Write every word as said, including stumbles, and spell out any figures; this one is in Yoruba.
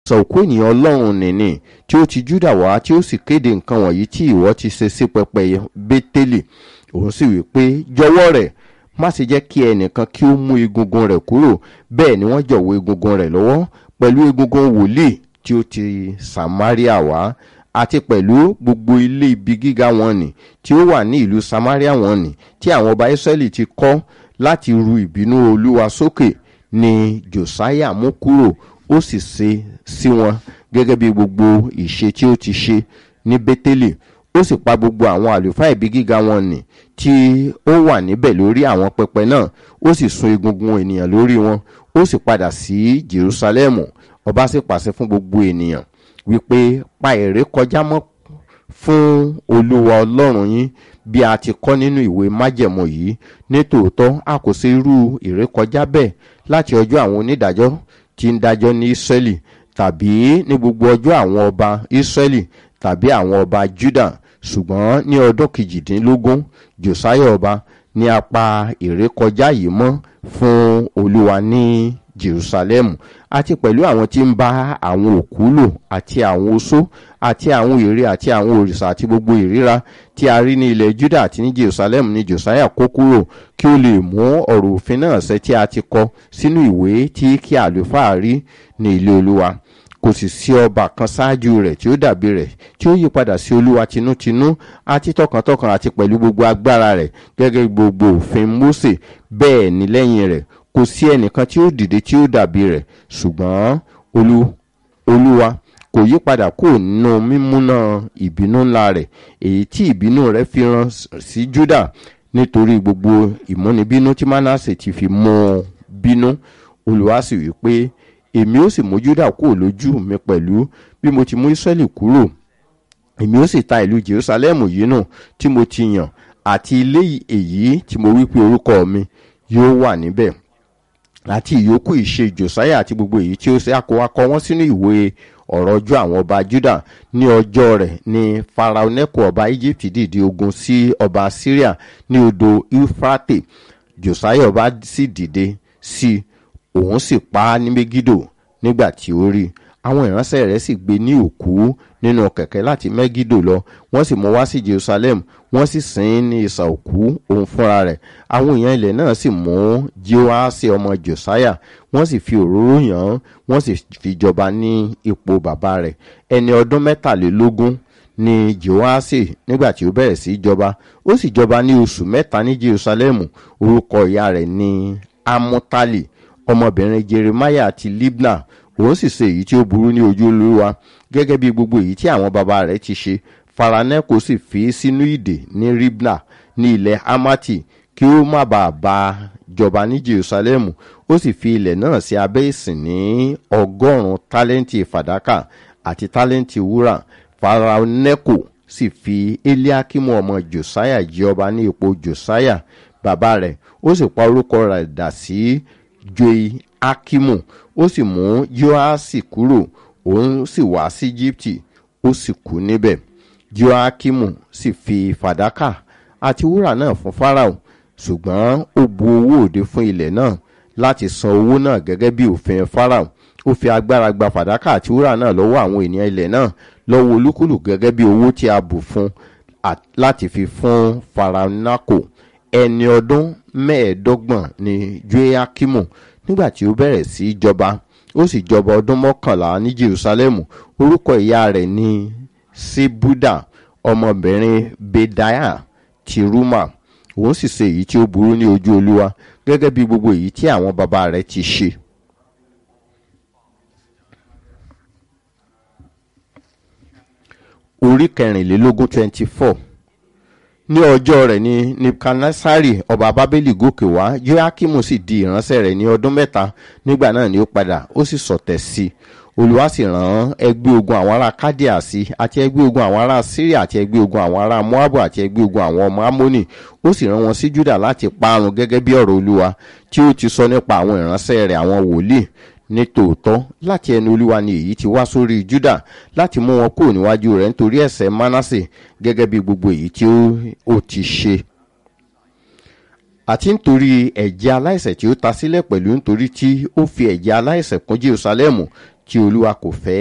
sọ̀kú ènìyàn ọlọ́run nìní tí ó ti Júdà wá tí ó sì kéde nǹkan wọ̀nyí tí ìwọ ti ṣe sí pẹpẹ Bétélì. Òun sì wí pé jọ̀wọ́ rẹ̀ má ṣe jẹ́ kí ẹnìkan kí ó mú egungun rẹ̀ kúrò. Bẹ́ẹ̀ ni wọ́n jọ̀wọ́ egungun rẹ̀ lọ́wọ́ pẹ̀lú egungun wòlíì tí ó ti Samaria wá àti pẹ̀lú gbogbo ilé ibi gíga wọn nì tí ó wà ní ìlú Samaria wọn nì tí àwọn ọba Israẹli ti kọ́ láti ru ìbínú Olúwa sókè ni Josiah mú kúrò. Ó sì ṣe sí wọn gẹ́gẹ́ bí gbogbo ìṣe tí ó ti ṣe ní Bétélì. Ó sì pa gbogbo àwọn àlùfáà ibi gíga wọn nì tí ó wà níbẹ̀ lórí àwọn pẹpẹ náà. Ó sì sun egungun ènìyàn lórí wọn. Ó sì padà sí Jerúsálẹ́mù. Ọba sì pàṣẹ fún gbogbo ènìyàn wípé pa ère kọjá mọ́ fún Olúwa Ọlọ́run yín bí a ti kọ nínú ìwé májẹ̀mú yìí. Nítòótọ́ a kò ṣe irú ìrékọjá bẹ́ẹ̀ láti ọjọ́ àwọn onídàájọ́ tí ń dájọ́ ní Ísírẹ́lì tàbí ní gbogbo ọjọ́ àwọn ọba Ísírẹ́lì tàbí àwọn ọba Júdà. Ṣùgbọ́n ní ọdún kejìdínlógún Josiah ọba ni a pa ìrékọjá yìí mọ́ fún Olúwa ní Jerusalem àti pẹ̀lú àwọn tí ń bá àwọn òkú lò àti àwọn oṣó àti àwọn ère àti àwọn òrìṣà àti gbogbo ìríra tí a rí ní ilẹ̀ Juda àti ní Jerusalem ní Josiah kó kúrò kí ó lè mú ọ̀rọ̀ òfin náà ṣẹ tí a ti kọ sínú ìwé tí kí àlùfáà rí ní ilé Olúwa. Kò sì sí ọba kan ṣáájú rẹ̀ tí ó dàbí rẹ̀ tí ó yí padà sí Olúwa tinútinú àti tọkàntọkàn àti pẹ̀lú gbogbo agbára rẹ̀ gẹ́gẹ́ gbogbo òfin Mósè. Bẹ́ẹ̀ ni lẹ́yìn rẹ̀ kò sí ẹnìkan tí ó dìde tí ó dàbí rẹ̀. Ṣùgbọ́n olú Olúwa kò yí padà kúrò nínú mímúná ìbínú ńlá rẹ̀ èyí tí ìbínú rẹ̀ fi rán sí Júdà nítorí gbogbo ìmúnibínú tí Mánásè ti fi mú bínú. Olúwa sì wí pé èmi ó sì mú Júdà kúrò lójú mi pẹ̀lú bí mo ti mú Ísírẹ́lì kúrò. Èmi ó sì ta ìlú Jerúsálẹ́mù yìí nù tí mo ti yàn àti ilé èyí tí mo wí pé orúkọ mi yóò wà níbẹ̀ àti ìyókù ìṣe Josiah àti gbogbo èyí tí ó ṣe àkọwakọ wọn sínú ìwé ọ̀rọ̀ ọjọ́ àwọn ọba Juda. Ní ọjọ́ rẹ̀ ni Farao Neko ọba Egypt dìde ogun sí ọba Syria ní odò Euphrates. Josiah ọba sì dìde sí òun sì pa á ní Megido. Nígbà tí ó rí àwọn ìránṣẹ́ rẹ̀ sì gbé ní òkú nínú kẹ̀kẹ́ láti Megido lọ, wọ́n sì mú wá sí Jerusalem, wọ́n sì sin ní ìsà òkú òun fúnra rẹ̀. Àwọn èèyàn ilẹ̀ náà sì mú Jehoaṣi ọmọ Josiah, wọ́n sì fi òróró yàn án, wọ́n sì fi jọba ní ipò bàbá rẹ̀. Ẹni ọdún mẹ́tàlélógún ni Jehoaṣi nígbà tí ó bẹ̀rẹ̀ sí jọba. Ó sì jọba ní oṣù mẹ́ta ní Jerusalem. Orúkọ ìyá rẹ̀ ni Amutali ọmọbìnrin Jeremiah àti Libna. Òun sì ṣe èyí tí ó burú ní ojú Olúwa gẹ́gẹ́ bí gbogbo èyí tí àwọn baba rẹ̀ ti ṣe. Farao Neko sì fi sínú ìdè ní Ribla ní ilẹ̀ Hamati kí ó má bàa bá jọba ní Jerusalem. Ó sì fi ilẹ̀ náà sí abẹ́ ìsìn ní ọgọ́rùn-ún tálẹ́ǹtì fàdákà àti tálẹ́ǹtì wúrà. Farao Neko sì fi Eliakimu ọmọ Josiah jọba ní ipò Josiah bàbá rẹ̀. Ó sì pa orúkọ rẹ̀ dà sí Joiakimu. Ó sì mú Joaṣi kúrò, òun sì wá sí Íjíbítì, ó sì kú níbẹ̀. Joakimu sì fi fàdákà àti wúrà náà fún Farao, ṣùgbọ́n ó bu owó òde fún ilẹ̀ náà láti san owó náà gẹ́gẹ́ bí òfin Farao. Ó fi agbára gba fàdákà àti wúrà náà lọ́wọ́ àwọn ènìyàn ilẹ̀ náà lọ́wọ́ olúkúlùkù gẹ́gẹ́ bí owó tí a bù fún láti fi fún Farao Neko. Ẹni ọdún mẹ́ẹ̀ẹ́dọ́gbọ̀n ni Joakimu nígbà tí ó bẹ̀rẹ̀ sí jọba. Ó sì jọba ọdún mọ́kànlá ní Jerusalem. Orúkọ ìyá rẹ̀ ni Sebuda ọmọbìnrin Bedaiah ti Ruma. Òun sì ṣe èyí tí ó burú ní ojú Olúwa gẹ́gẹ́ bí gbogbo èyí tí àwọn baba rẹ̀ ti ṣe. Orí kẹrìnlélógún twenty four. Ní ọjọ́ rẹ̀ ni Nebukadnasari ọba Bábélì gòkè wá. Joakimu sì di ìránṣẹ́ rẹ̀ ní ọdún mẹ́ta. Nígbà náà ni ó padà, ó sì sọ̀tẹ̀ sí i. Olúwa sì rán ẹgbẹ́ ogun àwọn ará Kádíà sí àti ẹgbẹ́ ogun àwọn ará Syria àti ẹgbẹ́ ogun àwọn ará Moabu àti ẹgbẹ́ ogun àwọn ọmọ Amoni. Ó sì rán wọn sí Juda láti parun gẹ́gẹ́ bí ọ̀rọ̀ Olúwa tí ó ti sọ nípa àwọn ìránṣẹ́ rẹ̀ àwọn wòlíì. Ní tòótọ́ láti ẹnu Olúwa ni èyí ti wá sórí Juda láti mú wọn kúrò níwájú rẹ̀ nítorí ẹ̀ṣẹ̀ Mánásè gẹ́gẹ́ bí gbogbo èyí tí ó ti ṣe àti nítorí ẹ̀jẹ̀ aláìṣẹ̀ tí ó ta sílẹ̀ pẹ̀lú nítorí tí ó fi ẹ̀jẹ̀ aláìṣẹ̀ kún Jerusalem tí Olúwa kò fẹ́.